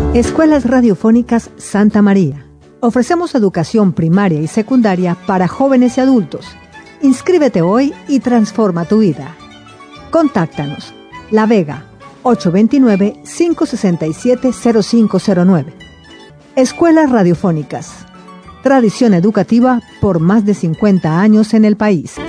Escuelas Radiofónicas Santa María. Ofrecemos educación primaria y secundaria para jóvenes y adultos. Inscríbete hoy y transforma tu vida. Contáctanos. La Vega, 829-567-0509. Escuelas Radiofónicas. Tradición educativa por más de 50 años en el país.